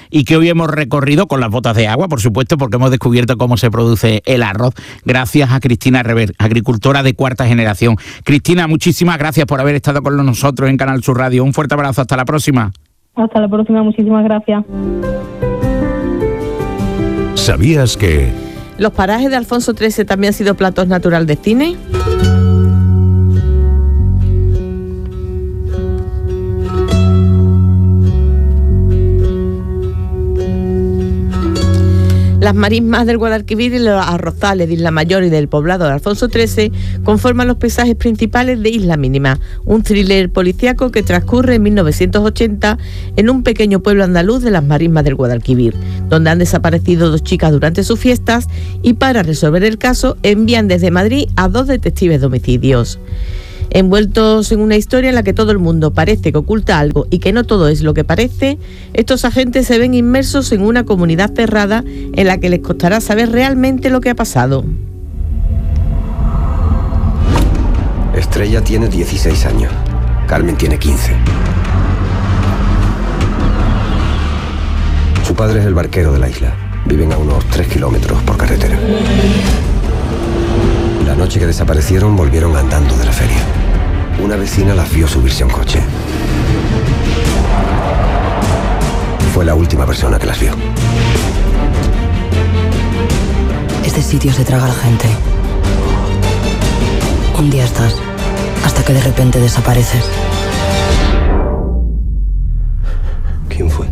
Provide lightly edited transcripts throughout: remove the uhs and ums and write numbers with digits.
y que hoy hemos recorrido con las botas de agua, por supuesto, porque hemos descubierto cómo se produce el arroz, gracias a Cristina Rever, agricultora de cuarta generación. Cristina, muchísimas gracias por haber estado con nosotros en Canal Sur Radio. Un fuerte abrazo, hasta la próxima. Hasta la próxima, muchísimas gracias. ¿Sabías que los parajes de Alfonso XIII también han sido platos naturales de cine? Las marismas del Guadalquivir y los arrozales de Isla Mayor y del poblado de Alfonso XIII conforman los paisajes principales de Isla Mínima, un thriller policíaco que transcurre en 1980 en un pequeño pueblo andaluz de las marismas del Guadalquivir, donde han desaparecido 2 chicas durante sus fiestas y para resolver el caso envían desde Madrid a 2 detectives de homicidios. Envueltos en una historia en la que todo el mundo parece que oculta algo y que no todo es lo que parece, estos agentes se ven inmersos en una comunidad cerrada en la que les costará saber realmente lo que ha pasado. Estrella tiene 16 años, Carmen tiene 15. Su padre es el barquero de la isla. Viven a unos 3 kilómetros por carretera. La noche que desaparecieron volvieron andando de la feria. Una vecina las vio subirse a un coche. Fue la última persona que las vio. Este sitio se traga a la gente. Un día estás, hasta que de repente desapareces. ¿Quién fue?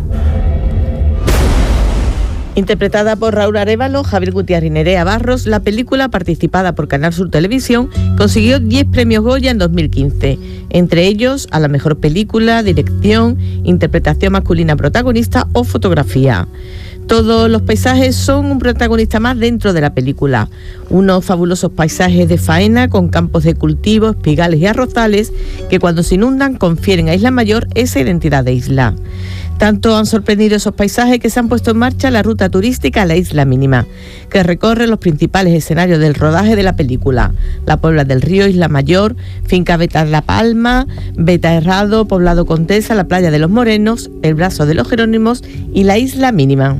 Interpretada por Raúl Arévalo, Javier Gutiérrez y Nerea Barros, la película, participada por Canal Sur Televisión, consiguió 10 premios Goya en 2015, entre ellos a la mejor película, dirección, interpretación masculina protagonista o fotografía. Todos los paisajes son un protagonista más dentro de la película. Unos fabulosos paisajes de faena con campos de cultivo, espigales y arrozales que cuando se inundan confieren a Isla Mayor esa identidad de isla. Tanto han sorprendido esos paisajes que se han puesto en marcha la ruta turística a la Isla Mínima, que recorre los principales escenarios del rodaje de la película: la Puebla del Río, Isla Mayor, Finca Beta de la Palma, Beta Herrado, Poblado Contesa, la Playa de los Morenos, el Brazo de los Jerónimos y la Isla Mínima.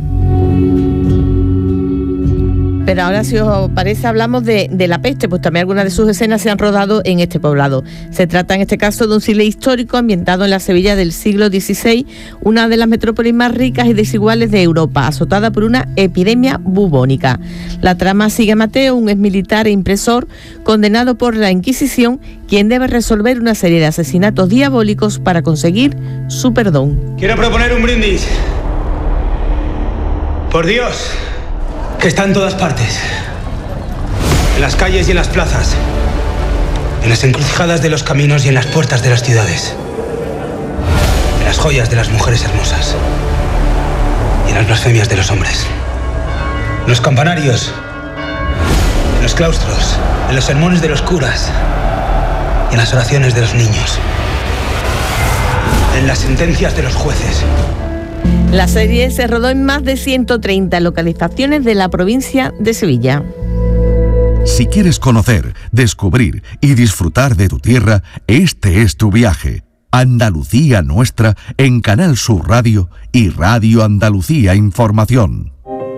Pero ahora, si os parece, hablamos de La Peste, pues también algunas de sus escenas se han rodado en este poblado. Se trata en este caso de un cine histórico ambientado en la Sevilla del siglo XVI, una de las metrópolis más ricas y desiguales de Europa, azotada por una epidemia bubónica. La trama sigue a Mateo, un exmilitar e impresor condenado por la Inquisición, quien debe resolver una serie de asesinatos diabólicos para conseguir su perdón. Quiero proponer un brindis. Por Dios, que está en todas partes, en las calles y en las plazas, en las encrucijadas de los caminos y en las puertas de las ciudades, en las joyas de las mujeres hermosas y en las blasfemias de los hombres, en los campanarios, en los claustros, en los sermones de los curas y en las oraciones de los niños, en las sentencias de los jueces. La serie se rodó en más de 130 localizaciones de la provincia de Sevilla. Si quieres conocer, descubrir y disfrutar de tu tierra, este es tu viaje. Andalucía Nuestra en Canal Sur Radio y Radio Andalucía Información.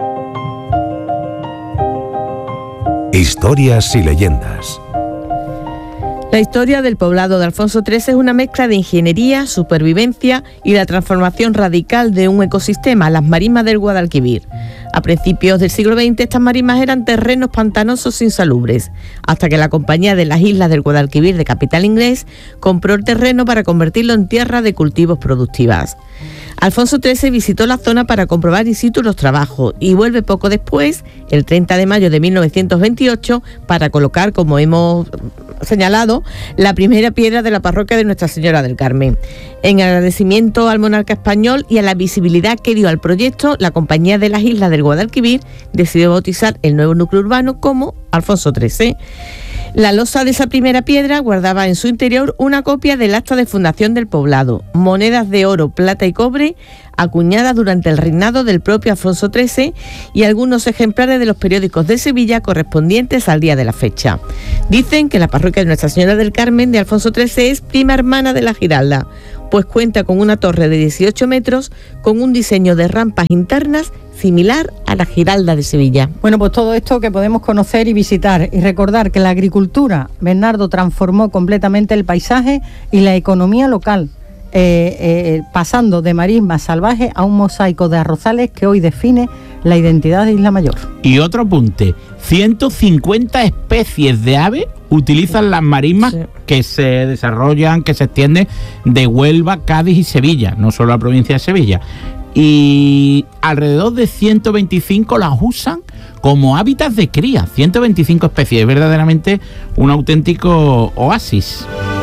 Historias y leyendas. La historia del poblado de Alfonso XIII es una mezcla de ingeniería, supervivencia y la transformación radical de un ecosistema, las marismas del Guadalquivir. A principios del siglo XX estas marismas eran terrenos pantanosos insalubres, hasta que la Compañía de las Islas del Guadalquivir, de capital inglés, compró el terreno para convertirlo en tierra de cultivos productivas. Alfonso XIII visitó la zona para comprobar in situ los trabajos y vuelve poco después, el 30 de mayo de 1928, para colocar, como hemos señalado, la primera piedra de la parroquia de Nuestra Señora del Carmen. En agradecimiento al monarca español y a la visibilidad que dio al proyecto, la Compañía de las Islas del Guadalquivir decidió bautizar el nuevo núcleo urbano como Alfonso XIII. La losa de esa primera piedra guardaba en su interior una copia del acta de fundación del poblado, monedas de oro, plata y cobre acuñadas durante el reinado del propio Alfonso XIII y algunos ejemplares de los periódicos de Sevilla correspondientes al día de la fecha. Dicen que la parroquia de Nuestra Señora del Carmen de Alfonso XIII es prima hermana de la Giralda, pues cuenta con una torre de 18 metros con un diseño de rampas internas similar a la Giralda de Sevilla. Bueno, pues todo esto que podemos conocer y visitar, y recordar que la agricultura, Bernardo, transformó completamente el paisaje y la economía local, pasando de marismas salvajes a un mosaico de arrozales que hoy define la identidad de Isla Mayor. Y otro apunte, 150 especies de aves utilizan las marismas que se desarrollan, que se extienden de Huelva, Cádiz y Sevilla, no solo la provincia de Sevilla. Y alrededor de 125 las usan como hábitats de cría, 125 especies, es verdaderamente un auténtico oasis.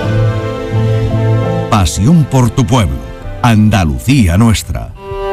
Pasión por tu pueblo, Andalucía nuestra.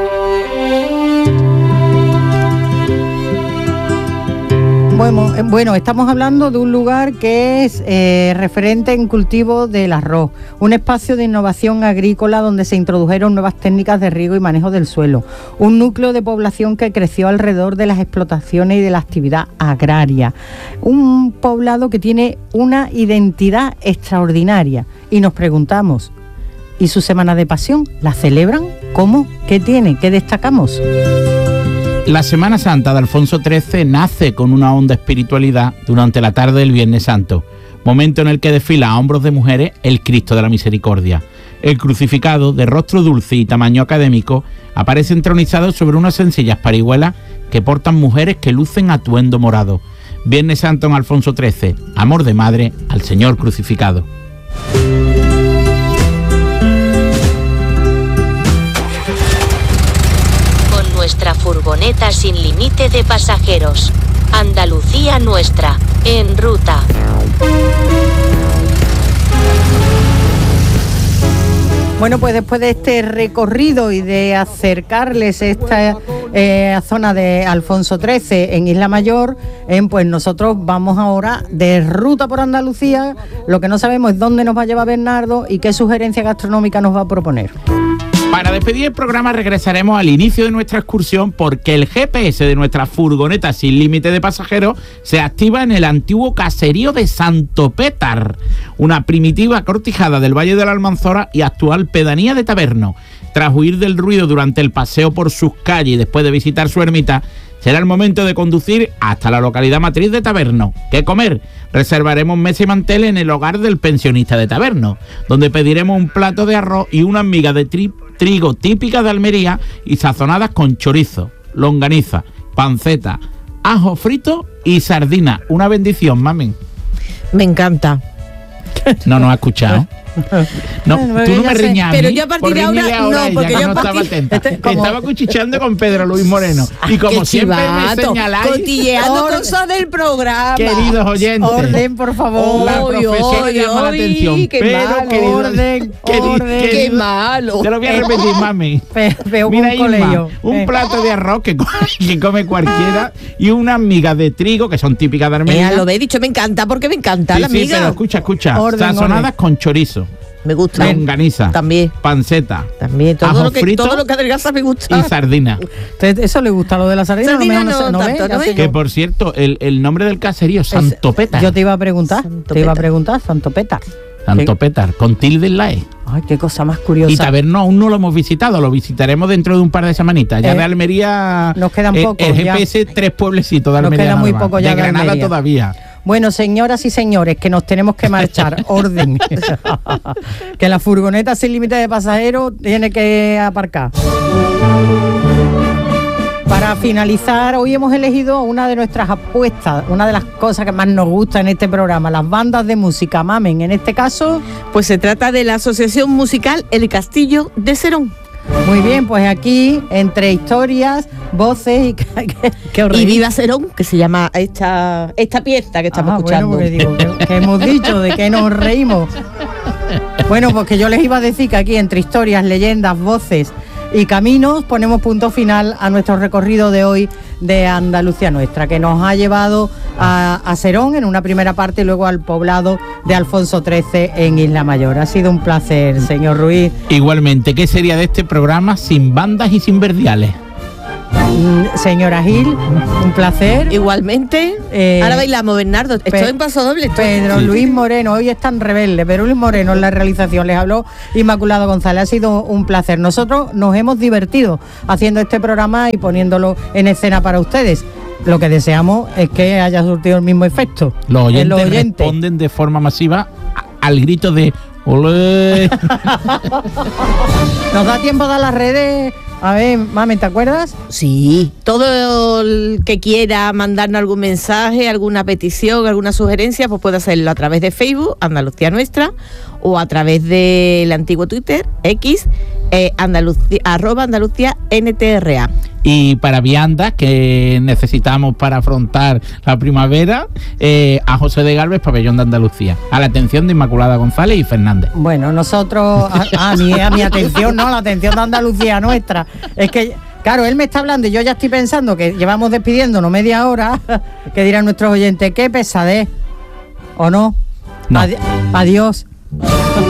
Bueno, estamos hablando de un lugar que es referente en cultivo del arroz, un espacio de innovación agrícola donde se introdujeron nuevas técnicas de riego y manejo del suelo, un núcleo de población que creció alrededor de las explotaciones y de la actividad agraria, un poblado que tiene una identidad extraordinaria. Y nos preguntamos, ¿y su Semana de Pasión la celebran? ¿Cómo? ¿Qué tiene? ¿Qué destacamos? La Semana Santa de Alfonso XIII nace con una honda espiritualidad durante la tarde del Viernes Santo, momento en el que desfila a hombros de mujeres el Cristo de la Misericordia. El crucificado, de rostro dulce y tamaño académico, aparece entronizado sobre unas sencillas parihuelas que portan mujeres que lucen atuendo morado. Viernes Santo en Alfonso XIII, amor de madre al Señor crucificado. Nuestra furgoneta sin límite de pasajeros. Andalucía nuestra, en ruta. Bueno, pues después de este recorrido y de acercarles esta zona de Alfonso XIII en Isla Mayor, pues nosotros vamos ahora de ruta por Andalucía. Lo que no sabemos es dónde nos va a llevar Bernardo y qué sugerencia gastronómica nos va a proponer. Para despedir el programa regresaremos al inicio de nuestra excursión porque el GPS de nuestra furgoneta sin límite de pasajeros se activa en el antiguo caserío de Santo Pétar, una primitiva cortijada del Valle de la Almanzora y actual pedanía de Taberno. Tras huir del ruido durante el paseo por sus calles y después de visitar su ermita, será el momento de conducir hasta la localidad matriz de Taberno. ¿Qué comer? Reservaremos mesa y mantel en el hogar del pensionista de Taberno, donde pediremos un plato de arroz y unas migas de trigo típicas de Almería y sazonadas con chorizo, longaniza, panceta, ajo frito y sardina. Una bendición, mami. Me encanta. No nos ha escuchado. No, tú no me riñas a mí. Pero yo a partir de ahora no, porque yo no estaba atenta. Estaba cuchicheando con Pedro Luis Moreno. Y como siempre me señaláis, cotilleando cosas del programa. Queridos oyentes, orden, por favor. La profesora llama la atención. Pero orden, qué malo. Te lo voy a repetir, mami. Mira, Isma, un plato de arroz que come cualquiera y unas migas de trigo que son típicas de Armenia. Lo he dicho, me encanta, porque me encanta la miga. Pero escucha. Sazonadas con chorizo. Me gusta. Longaniza. También. Panceta. También. Todo lo que adelgaza me gusta. Y sardina. ¿Eso le gusta lo de la sardina? No tanto. Que por cierto, el nombre del caserío, Santo Pétar. Yo te iba a preguntar. Santo Pétar. Santo Pétar, con tilde en la E. Ay, qué cosa más curiosa. Y Taberno aún no lo hemos visitado, lo visitaremos dentro de un par de semanitas. Ya de Almería. Nos quedan pocos. El GPS, 3 pueblecitos de Almería. Nos queda muy poco ya de Granada Almería. Todavía. Bueno, señoras y señores, que nos tenemos que marchar. Orden. Que la furgoneta sin límite de pasajeros tiene que aparcar. Para finalizar, hoy hemos elegido una de nuestras apuestas, una de las cosas que más nos gusta en este programa, las bandas de música. Mamen, en este caso, pues se trata de la Asociación Musical El Castillo de Serón. Muy bien, pues aquí, entre historias, voces y... y Viva Serón, que se llama esta pieza que estamos escuchando. Bueno, digo, que hemos dicho, de que nos reímos. Bueno, pues que yo les iba a decir que aquí, entre historias, leyendas, voces y caminos, ponemos punto final a nuestro recorrido de hoy de Andalucía Nuestra, que nos ha llevado a Serón en una primera parte y luego al poblado de Alfonso XIII en Isla Mayor. Ha sido un placer, señor Ruiz. Igualmente, ¿qué sería de este programa sin bandas y sin verdiales? Señora Gil, un placer. Igualmente. Ahora bailamos, Bernardo. Estoy en paso doble. Pedro Luis Moreno, hoy es tan rebelde. Pedro Luis Moreno en la realización. Les habló Inmaculada González. Ha sido un placer. Nosotros nos hemos divertido haciendo este programa y poniéndolo en escena para ustedes. Lo que deseamos es que haya surtido el mismo efecto. Los oyentes responden de forma masiva al grito de ¡olé! ¿Nos da tiempo a dar las redes? A ver, mami, ¿te acuerdas? Sí, todo el que quiera mandarnos algún mensaje, alguna petición, alguna sugerencia, pues puede hacerlo a través de Facebook, Andalucía Nuestra, o a través del antiguo Twitter, X, @Andalucía NTRA. Y para viandas que necesitamos para afrontar la primavera, a José de Galvez, Pabellón de Andalucía. A la atención de Inmaculada González y Fernández. Bueno, nosotros, a mi atención, no, la atención de Andalucía Nuestra. Es que, claro, él me está hablando y yo ya estoy pensando que llevamos despidiéndonos media hora, que dirán nuestros oyentes, qué pesadez, ¿o no? No. Adiós.